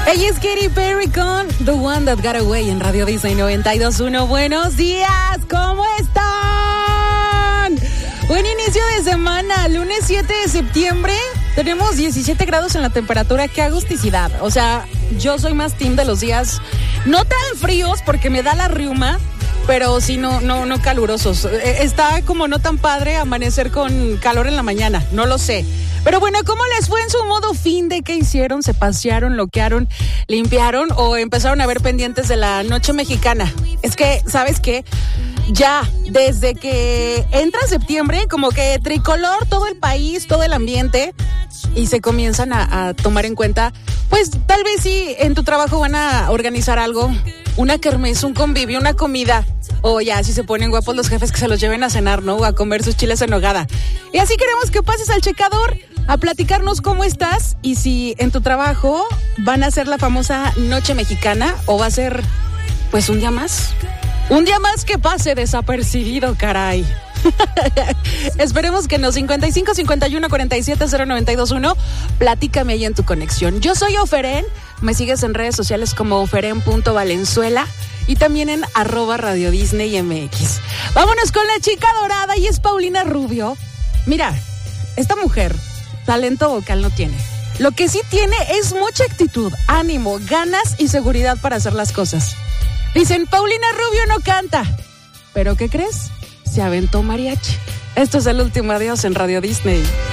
Ella es Katy Perry con The One That Got Away en Radio Disney 92.1. Buenos días, ¿cómo están? Buen inicio de semana, lunes 7 de septiembre. Tenemos 17 grados en la temperatura, qué agusticidad. O sea, yo soy más team de los días no tan fríos porque me da la riuma, pero sí no calurosos. Está como no tan padre amanecer con calor en la mañana, no lo sé. Pero bueno, ¿cómo les fue en su modo fin de qué hicieron? ¿Se pasearon, loquearon, limpiaron o empezaron a ver pendientes de la noche mexicana? Es que, ¿sabes qué? Ya, desde que entra septiembre, como que tricolor todo el país, todo el ambiente, y se comienzan a tomar en cuenta, pues tal vez sí en tu trabajo van a organizar algo, una kermés, un convivio, una comida, o ya si se ponen guapos los jefes que se los lleven a cenar, ¿no? O a comer sus chiles en nogada. Y así queremos que pases al checador a platicarnos cómo estás y si en tu trabajo van a hacer la famosa noche mexicana o va a ser pues un día más. Un día más que pase desapercibido, caray. Esperemos que no. 55 51 47 0921. Platícame ahí en tu conexión. Yo soy Oferen. Me sigues en redes sociales como oferen.valenzuela y también en @RadioDisneyMX. Vámonos con la chica dorada y es Paulina Rubio. Mira, esta mujer talento vocal no tiene. Lo que sí tiene es mucha actitud, ánimo, ganas y seguridad para hacer las cosas. Dicen, Paulina Rubio no canta. ¿Pero qué crees? Se aventó mariachi. Esto es El Último Adiós en Radio Disney.